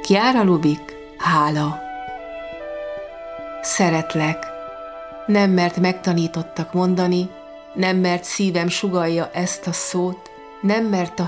Chiara Lubich, hála. Szeretlek. Nem mert megtanítottak mondani, nem mert szívem sugallja ezt a szót, nem mert a